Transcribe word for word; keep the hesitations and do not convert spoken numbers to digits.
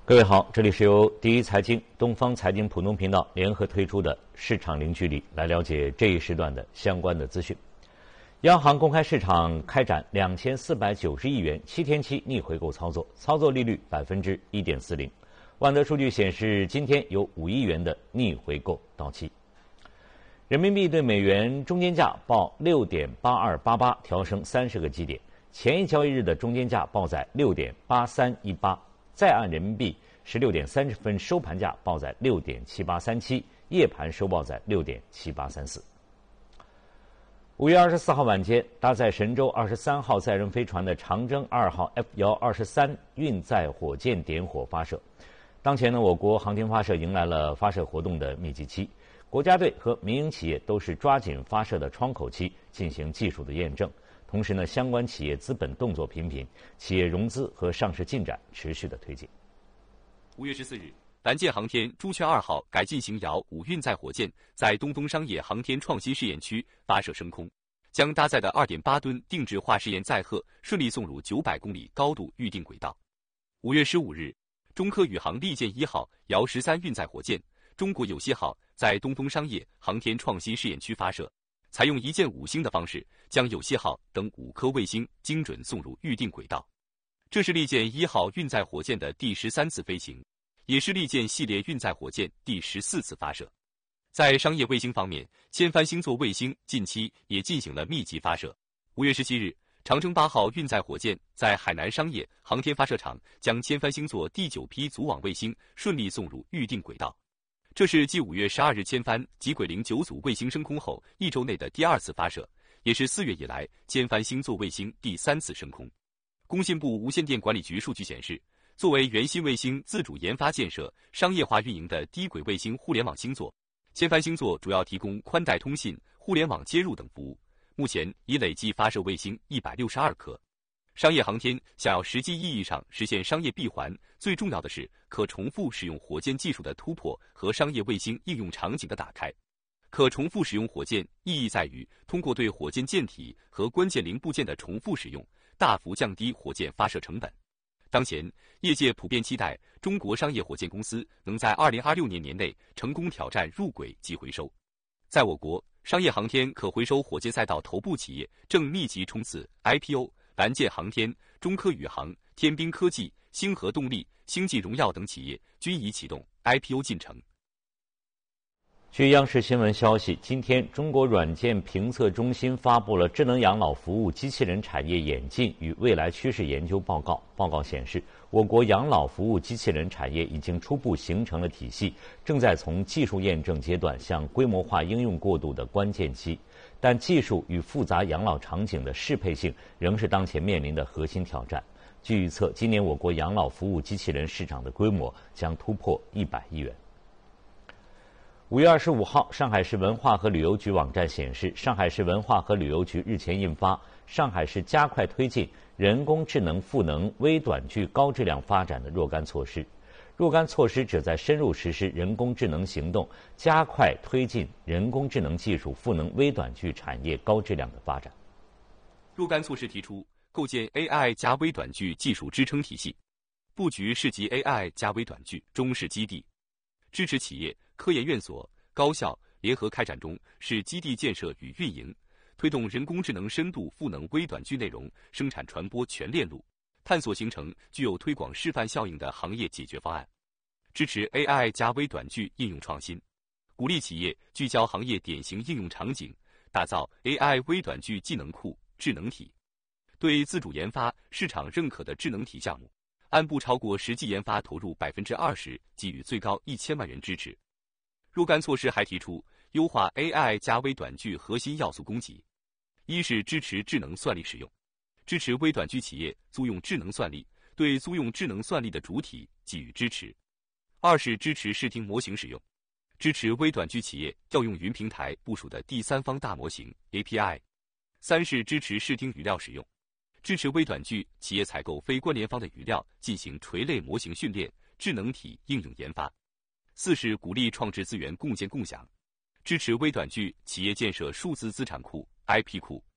各位好，这里是由第一财经、东方财经普通频道联合推出的市场零距离，来了解这一时段的相关的资讯。央行公开市场开展两千四百九十亿元七天期逆回购操作，操作利率百分之一点四零。万德数据显示，今天有五亿元的逆回购到期。人民币对美元中间价报六点八二八八，调升三十个基点。前一交易日的中间价报在六点八三一八。在岸人民币十六点三十分收盘价报在六点七八三七，夜盘收报在六点七八三四。五月二十四号晚间，搭载神舟二十三号载人飞船的长征二号 F 一二三运载火箭点火发射。当前呢，我国航天发射迎来了发射活动的密集期，国家队和民营企业都是抓紧发射的窗口期进行技术的验证。同时呢，相关企业资本动作频频，企业融资和上市进展持续的推进。 五月十四日，蓝箭航天朱雀二号改进型遥五运载火箭在东风商业航天创新试验区发射升空，将搭载的 二点八吨定制化试验载荷顺利送入九百公里高度预定轨道。五月十五日，中科宇航利箭一号遥十三运载火箭中国有希号在东风商业航天创新试验区发射。采用一箭五星的方式，将有希号等五颗卫星精准送入预定轨道。这是利箭一号运载火箭的第十三次飞行，也是利箭系列运载火箭第十四次发射。在商业卫星方面，千帆星座卫星近期也进行了密集发射。五月十七日，长征八号运载火箭在海南商业航天发射场将千帆星座第九批组网卫星顺利送入预定轨道。这是继五月十二日千帆极轨零九组卫星升空后一周内的第二次发射，也是四月以来千帆星座卫星第三次升空。工信部无线电管理局数据显示，作为原新卫星自主研发建设、商业化运营的低轨卫星互联网星座，千帆星座主要提供宽带通信、互联网接入等服务，目前已累计发射卫星一百六十二颗。商业航天想要实际意义上实现商业闭环，最重要的是可重复使用火箭技术的突破和商业卫星应用场景的打开。可重复使用火箭意义在于通过对火箭舰体和关键零部件的重复使用，大幅降低火箭发射成本。当前，业界普遍期待中国商业火箭公司能在二零二六年年内成功挑战入轨及回收。在我国，商业航天可回收火箭赛道头部企业正密集冲刺 I P O。蓝箭航天、中科宇航、天兵科技、星河动力、星际荣耀等企业均已启动 I P O 进程。 据央视新闻消息，今天中国软件评测中心发布了智能养老服务机器人产业演进与未来趋势研究报告。报告显示，我国养老服务机器人产业已经初步形成了体系，正在从技术验证阶段向规模化应用过渡的关键期。但技术与复杂养老场景的适配性仍是当前面临的核心挑战。据预测，今年我国养老服务机器人市场的规模将突破一百亿元。五月二十五号，上海市文化和旅游局网站显示，上海市文化和旅游局日前印发《上海市加快推进人工智能赋能微短剧高质量发展的若干措施》。若干措施旨在深入实施人工智能行动，加快推进人工智能技术赋能微短剧产业高质量的发展。 若干措施提出，构建 A I 加微短剧技术支撑体系，布局市级 A I 加微短剧中试基地，支持企业、科研院所、高校联合开展中试基地建设与运营，推动人工智能深度赋能微短剧内容生产传播全链路，探索形成具有推广示范效应的行业解决方案，支持 A I 加微短剧应用创新，鼓励企业聚焦行业典型应用场景，打造 A I 微短剧技能库、智能体。对自主研发、市场认可的智能体项目，按不超过实际研发投入百分之二十，给予最高一千万元支持。若干措施还提出优化 A I 加微短剧核心要素供给：一是支持智能算力使用，支持微短剧企业租用智能算力，对租用智能算力的主体给予支持；二是支持视听模型使用，支持微短剧企业调用云平台部署的第三方大模型 A P I；三是支持视听语料使用，支持微短剧企业采购非关联方的语料进行垂类模型训练、智能体应用研发；四是鼓励创智资源共建共享，支持微短剧企业建设数字资产库、I P 库，